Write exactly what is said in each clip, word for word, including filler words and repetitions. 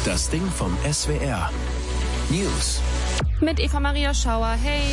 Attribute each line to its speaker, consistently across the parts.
Speaker 1: Das Ding vom S W R. News.
Speaker 2: Mit Eva Maria Schauer. Hey!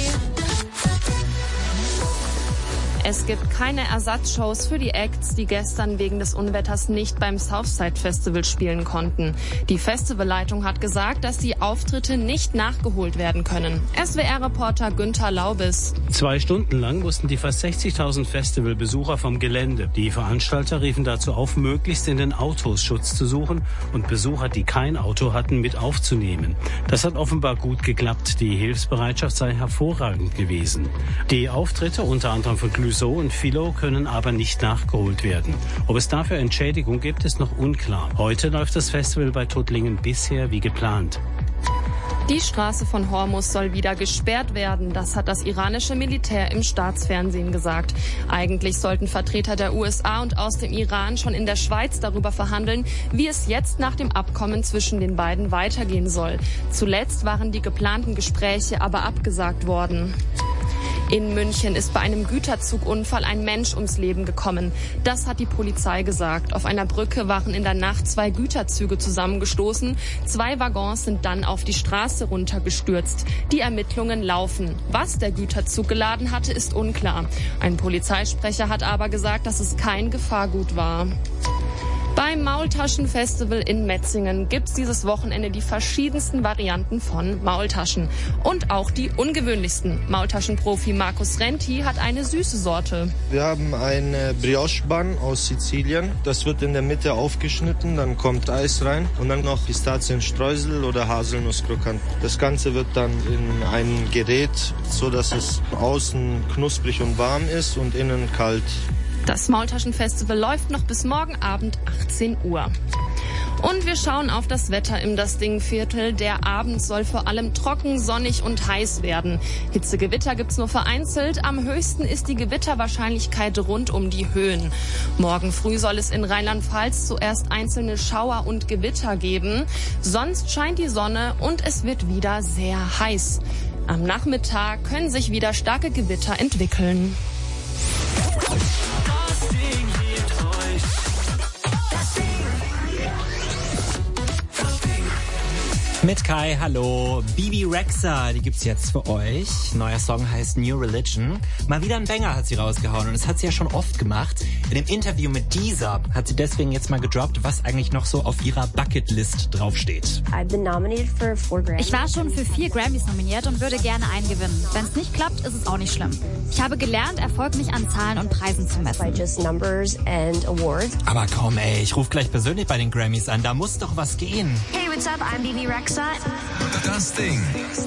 Speaker 2: Es gibt keine Ersatzshows für die Acts, die gestern wegen des Unwetters nicht beim Southside Festival spielen konnten. Die Festivalleitung hat gesagt, dass die Auftritte nicht nachgeholt werden können. S W R-Reporter Günther Laubis.
Speaker 3: Zwei Stunden lang mussten die fast sechzigtausend Festivalbesucher vom Gelände. Die Veranstalter riefen dazu auf, möglichst in den Autos Schutz zu suchen und Besucher, die kein Auto hatten, mit aufzunehmen. Das hat offenbar gut geklappt. Die Hilfsbereitschaft sei hervorragend gewesen. Die Auftritte, unter anderem von Clouseau und Philo, können aber nicht nachgeholt werden. Ob es dafür Entschädigung gibt, ist noch unklar. Heute läuft das Festival bei Tuttlingen bisher wie geplant.
Speaker 2: Die Straße von Hormuz soll wieder gesperrt werden. Das hat das iranische Militär im Staatsfernsehen gesagt. Eigentlich sollten Vertreter der U S A und aus dem Iran schon in der Schweiz darüber verhandeln, wie es jetzt nach dem Abkommen zwischen den beiden weitergehen soll. Zuletzt waren die geplanten Gespräche aber abgesagt worden. In München ist bei einem Güterzugunfall ein Mensch ums Leben gekommen. Das hat die Polizei gesagt. Auf einer Brücke waren in der Nacht zwei Güterzüge zusammengestoßen. Zwei Waggons sind dann auf die Straße runtergestürzt. Die Ermittlungen laufen. Was der Güterzug geladen hatte, ist unklar. Ein Polizeisprecher hat aber gesagt, dass es kein Gefahrgut war. Beim Maultaschenfestival in Metzingen gibt's dieses Wochenende die verschiedensten Varianten von Maultaschen. Und auch die ungewöhnlichsten. Maultaschenprofi Markus Renti hat eine süße Sorte.
Speaker 4: Wir haben ein Brioche-Bun aus Sizilien. Das wird in der Mitte aufgeschnitten, dann kommt Eis rein und dann noch Pistazienstreusel oder Haselnusskrokant. Das Ganze wird dann in ein Gerät, so dass es außen knusprig und warm ist und innen kalt.
Speaker 2: Das Maultaschenfestival läuft noch bis morgen Abend achtzehn Uhr. Und wir schauen auf das Wetter im Das Ding-Viertel. Der Abend soll vor allem trocken, sonnig und heiß werden. Hitzegewitter gibt's nur vereinzelt. Am höchsten ist die Gewitterwahrscheinlichkeit rund um die Höhen. Morgen früh soll es in Rheinland-Pfalz zuerst einzelne Schauer und Gewitter geben. Sonst scheint die Sonne und es wird wieder sehr heiß. Am Nachmittag können sich wieder starke Gewitter entwickeln.
Speaker 5: Mit Kai, hallo. Bebe Rexha, die gibt's jetzt für euch. Neuer Song heißt New Religion. Mal wieder ein Banger hat sie rausgehauen und das hat sie ja schon oft gemacht. In dem Interview mit Deezer hat sie deswegen jetzt mal gedroppt, was eigentlich noch so auf ihrer Bucketlist draufsteht.
Speaker 6: Ich war schon für vier Grammys nominiert und würde gerne einen gewinnen. Wenn es nicht klappt, ist es auch nicht schlimm. Ich habe gelernt, Erfolg nicht an Zahlen und Preisen zu messen.
Speaker 5: Aber komm ey, ich rufe gleich persönlich bei den Grammys an, da muss doch was gehen.
Speaker 6: Hey, what's up? I'm Bebe Rexha.
Speaker 1: Das Ding.